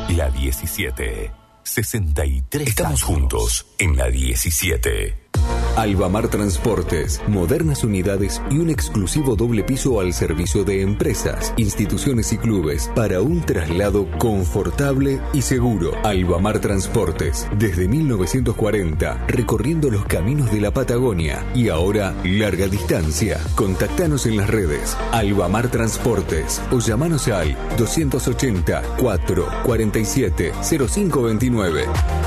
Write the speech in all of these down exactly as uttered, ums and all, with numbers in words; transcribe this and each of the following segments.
La diecisiete. sesenta y tres Estamos años. Juntos en la diecisiete. Albamar Transportes, modernas unidades y un exclusivo doble piso al servicio de empresas, instituciones y clubes para un traslado confortable y seguro. Albamar Transportes, desde mil novecientos cuarenta, recorriendo los caminos de la Patagonia y ahora larga distancia. Contactanos en las redes Albamar Transportes o llamanos al doscientos ochenta, cuatro cuarenta y siete, cero cinco veintinueve.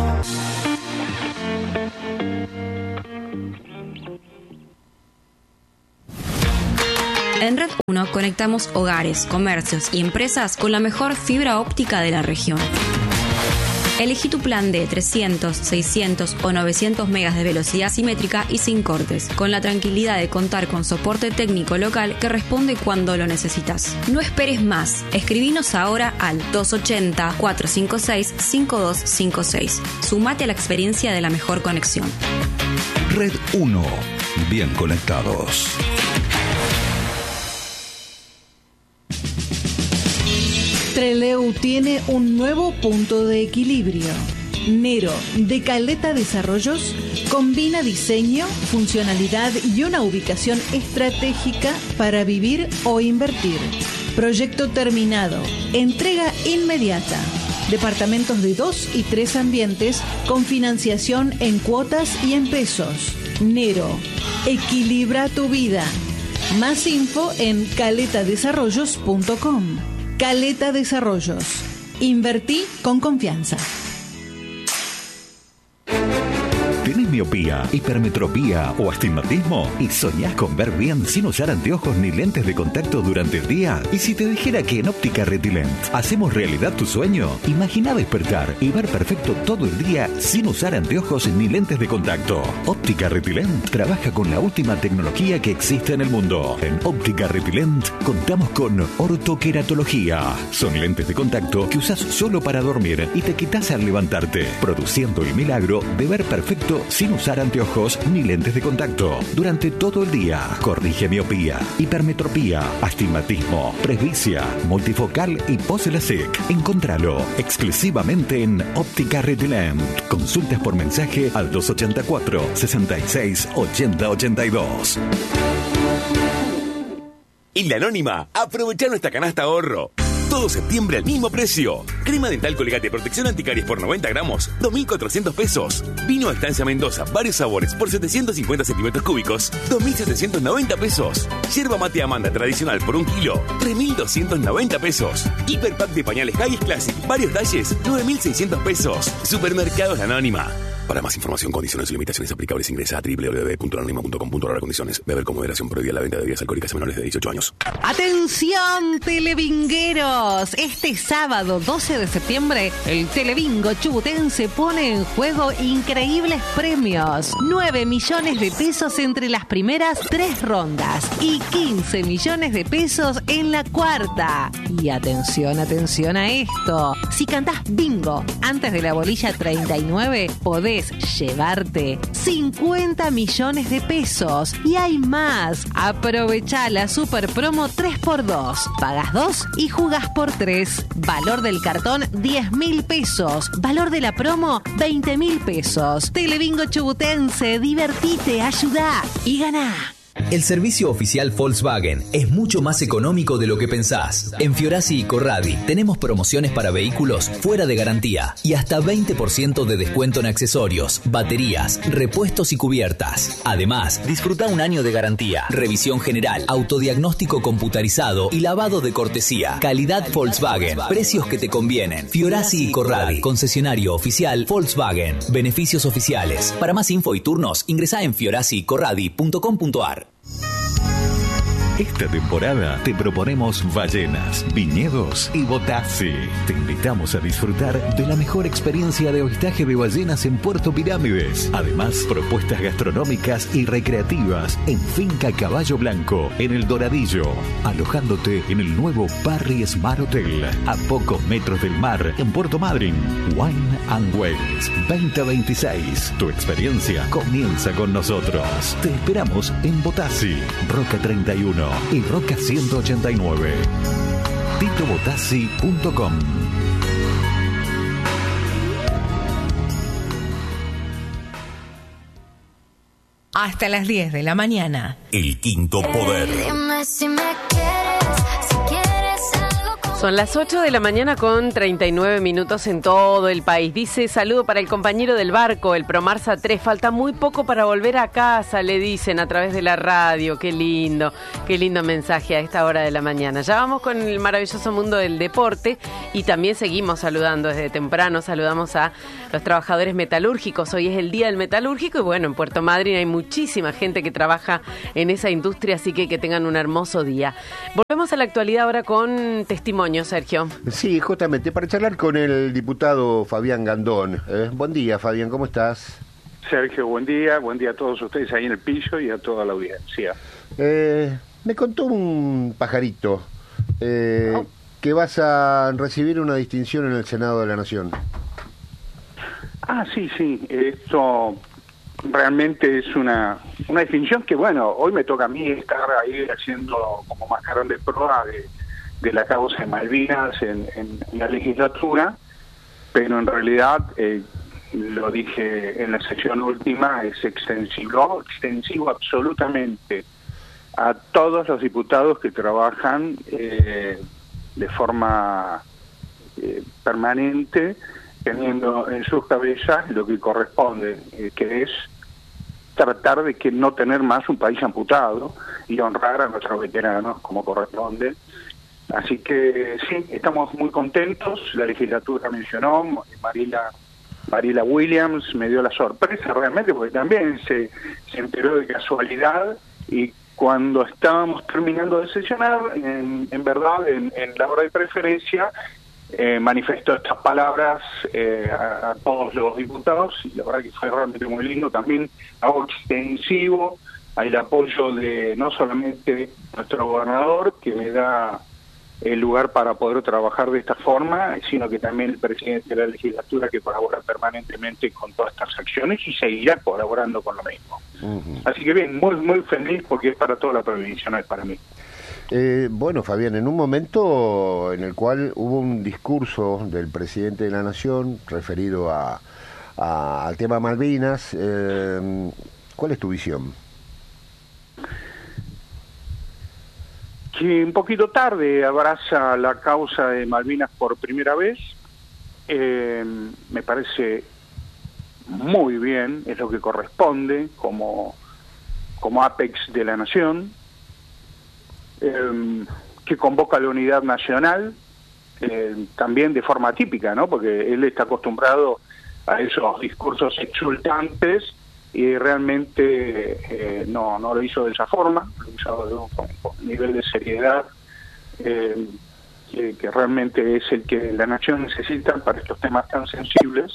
En Red uno conectamos hogares, comercios y empresas con la mejor fibra óptica de la región. Elegí tu plan de trescientos, seiscientos o novecientos megas de velocidad simétrica y sin cortes, con la tranquilidad de contar con soporte técnico local que responde cuando lo necesitas. No esperes más. Escribinos ahora al dos ochenta, cuatro cinco seis, cinco dos cinco seis. Sumate a la experiencia de la mejor conexión. Red uno. Bien conectados. Treleu tiene un nuevo punto de equilibrio. Nero, de Caleta Desarrollos, combina diseño, funcionalidad y una ubicación estratégica para vivir o invertir. Proyecto terminado. Entrega inmediata. Departamentos de dos y tres ambientes con financiación en cuotas y en pesos. Nero, equilibra tu vida. Más info en caleta desarrollos punto com. Caleta Desarrollos. Invertí con confianza. ¿Tenés miopía, hipermetropía o astigmatismo? ¿Y soñás con ver bien sin usar anteojos ni lentes de contacto durante el día? ¿Y si te dijera que en Óptica Retilent hacemos realidad tu sueño? Imagina despertar y ver perfecto todo el día sin usar anteojos ni lentes de contacto. Óptica Retilent trabaja con la última tecnología que existe en el mundo. En Óptica Retilent contamos con ortoqueratología. Son lentes de contacto que usas solo para dormir y te quitas al levantarte, produciendo el milagro de ver perfecto sin usar anteojos ni lentes de contacto durante todo el día. Corrige miopía, hipermetropía, astigmatismo, presbicia, multifocal y pos-LASIK. Encontralo exclusivamente en Óptica Retilent. Consultas por mensaje al dos ochenta y cuatro, sesenta y seis, ochenta ochenta y dos. En La Anónima, aprovecha nuestra canasta ahorro. Todo septiembre al mismo precio. Crema dental Colgate Protección Anticaries por noventa gramos, dos mil cuatrocientos pesos. Vino Estancia Mendoza, varios sabores por setecientos cincuenta centímetros cúbicos, dos mil setecientos noventa pesos. Yerba mate Amanda tradicional por un kilo, tres mil doscientos noventa pesos. Hiperpack de pañales Hayes Classic, varios talles, nueve mil seiscientos pesos. Supermercados La Anónima. Para más información, condiciones y limitaciones aplicables, ingresa a doble u doble u doble u punto anónima punto com punto a r condiciones. Beber con moderación, prohibida la venta de bebidas alcohólicas a menores de dieciocho años. ¡Atención, televingueros! Este sábado doce de septiembre, el Telebingo Chubutense pone en juego increíbles premios. nueve millones de pesos entre las primeras tres rondas y quince millones de pesos en la cuarta. Y atención, atención a esto. Si cantás bingo antes de la bolilla treinta y nueve, podés llevarte cincuenta millones de pesos. Y hay más. Aprovechá la super promo tres por dos. Pagas dos y jugás por tres. Valor del cartón diez mil pesos. Valor de la promo veinte mil pesos. Telebingo Chubutense, divertite, ayudá y ganá. El servicio oficial Volkswagen es mucho más económico de lo que pensás. En Fiorasi y Corradi tenemos promociones para vehículos fuera de garantía y hasta veinte por ciento de descuento en accesorios, baterías, repuestos y cubiertas. Además, disfruta un año de garantía, revisión general, autodiagnóstico computarizado y lavado de cortesía. Calidad Volkswagen, precios que te convienen. Fiorasi y Corradi, concesionario oficial Volkswagen. Beneficios oficiales. Para más info y turnos, ingresá en fiorasi corradi punto com punto a r. Esta temporada te proponemos ballenas, viñedos y Botassi. Te invitamos a disfrutar de la mejor experiencia de avistaje de ballenas en Puerto Pirámides. Además, propuestas gastronómicas y recreativas en Finca Caballo Blanco, en El Doradillo, alojándote en el nuevo Parry Smart Hotel, a pocos metros del mar, en Puerto Madryn. Wine and Wales veinte veintiséis. Tu experiencia comienza con nosotros. Te esperamos en Botassi, Roca treinta y uno y Roca ciento ochenta y nueve. tito botassi punto com. hasta las diez de la mañana. El quinto poder. Dime si me quieres, si quieres algo con... Son las ocho de la mañana con treinta y nueve minutos en todo el país. Dice, saludo para el compañero del barco, el Promarsa tres. Falta muy poco para volver a casa, le dicen a través de la radio. Qué lindo, qué lindo mensaje a esta hora de la mañana. Ya vamos con el maravilloso mundo del deporte y también seguimos saludando desde temprano. Saludamos a los trabajadores metalúrgicos. Hoy es el Día del Metalúrgico y bueno, en Puerto Madryn hay muchísima gente que trabaja en esa industria, así que que tengan un hermoso día. Volvemos a la actualidad ahora con testimonio, Sergio. Sí, justamente para charlar con el diputado Fabián Gandón. Eh, buen día, Fabián, ¿cómo estás? Sergio, buen día, buen día a todos ustedes ahí en el piso y a toda la audiencia. Eh, me contó un pajarito eh, oh. que vas a recibir una distinción en el Senado de la Nación. Ah, sí, sí, esto realmente es una, una distinción que, bueno, hoy me toca a mí estar ahí haciendo como mascarón de prueba de, de la causa de Malvinas en, en, en la legislatura, pero en realidad, eh, lo dije en la sesión última, es extensivo, extensivo absolutamente a todos los diputados que trabajan eh, de forma eh, permanente, teniendo en sus cabezas lo que corresponde, eh, que es tratar de que no tener más un país amputado y honrar a nuestros veteranos como corresponde. Así que sí, estamos muy contentos. La legislatura mencionó, Marila, Marila Williams me dio la sorpresa realmente, porque también se, se enteró de casualidad, y cuando estábamos terminando de sesionar, en, en verdad, en, en la hora de preferencia, Eh, manifestó estas palabras eh, a, a todos los diputados, y la verdad que fue realmente muy lindo. También hago extensivo al apoyo de no solamente nuestro gobernador, que me da el lugar para poder trabajar de esta forma, sino que también el presidente de la legislatura, que colabora permanentemente con todas estas acciones y seguirá colaborando con lo mismo. Uh-huh. Así que bien, muy muy feliz, porque es para toda la provincia, no es para mí. Eh, bueno, Fabián, en un momento en el cual hubo un discurso del presidente de la Nación referido a, a al tema Malvinas, eh, ¿cuál es tu visión? Que un poquito tarde abraza la causa de Malvinas por primera vez. Eh, me parece muy bien, es lo que corresponde como, como apex de la Nación. Eh, que convoca a la unidad nacional, eh, también de forma típica, ¿no? Porque él está acostumbrado a esos discursos exultantes y realmente eh, no no lo hizo de esa forma, lo hizo de un, con un nivel de seriedad eh, que, que realmente es el que la nación necesita para estos temas tan sensibles.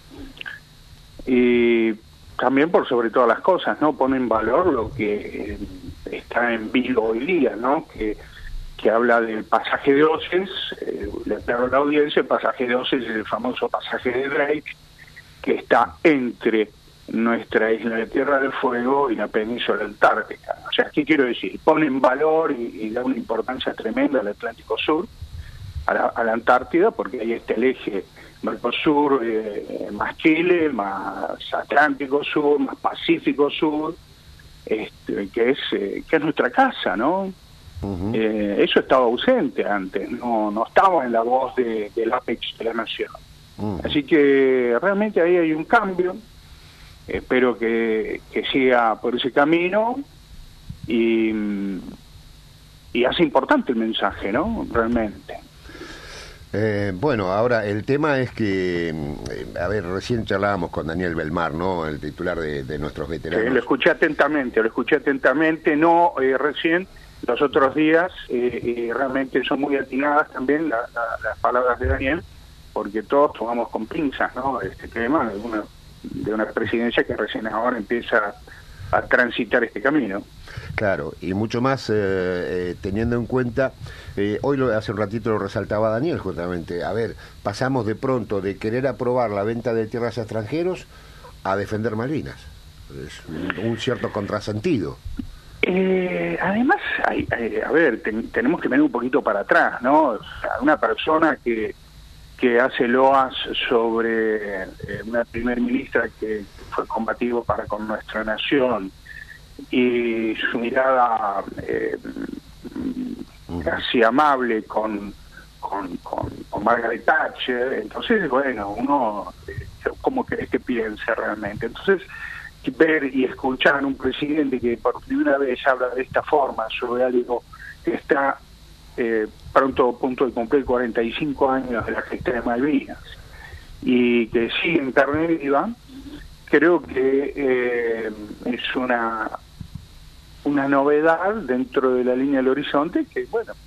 Y también, por sobre todas las cosas, ¿no? Pone en valor lo que eh, está en vilo hoy día, ¿no? Que, que habla del pasaje de Oses, eh, le aclaro a la audiencia, el pasaje de Oses es el famoso pasaje de Drake, que está entre nuestra isla de Tierra del Fuego y la península antártica. O sea, ¿qué quiero decir? Pone en valor y, y da una importancia tremenda al Atlántico Sur, a la, a la Antártida, porque ahí está el eje Mercosur, eh, más Chile, más Atlántico Sur, más Pacífico Sur, este, que es eh, que es nuestra casa, ¿no? Uh-huh. Eh, eso estaba ausente antes, no no estaba en la voz de, del apex de la nación. Uh-huh. Así que realmente ahí hay un cambio. Espero que, que siga por ese camino y, y hace importante el mensaje, ¿no? Realmente. Eh, bueno, ahora el tema es que, eh, a ver, recién charlábamos con Daniel Belmar, ¿no? El titular de, de nuestros veteranos. Sí, lo escuché atentamente, lo escuché atentamente, no eh, recién, los otros días, eh, y realmente son muy atinadas también la, la, las palabras de Daniel, porque todos tomamos con pinzas, ¿no? Este tema de una, de una presidencia que recién ahora empieza a transitar este camino. Claro, y mucho más eh, eh, teniendo en cuenta, eh, hoy lo, hace un ratito lo resaltaba Daniel justamente, a ver, pasamos de pronto de querer aprobar la venta de tierras a extranjeros a defender Malvinas. Es un, un cierto contrasentido. Eh, además, hay, hay, a ver, ten, tenemos que venir un poquito para atrás, ¿no? O sea, una persona que que hace loas sobre eh, una primer ministra que fue combativo para con nuestra nación, y su mirada eh, casi amable con, con, con, con Margaret Thatcher. Entonces, bueno, uno, eh, ¿cómo querés que piense realmente? Entonces, ver y escuchar a un presidente que por primera vez habla de esta forma sobre algo que está eh, pronto a punto de cumplir cuarenta y cinco años de la gesta de Malvinas y que sigue en carne viva, creo que eh, es una una novedad dentro de la línea del horizonte que, bueno,